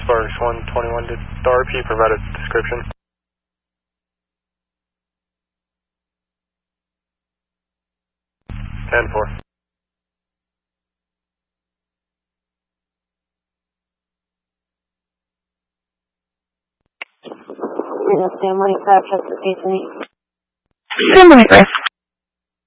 Sparks 121, did the RP provide a description? Ten four. Family,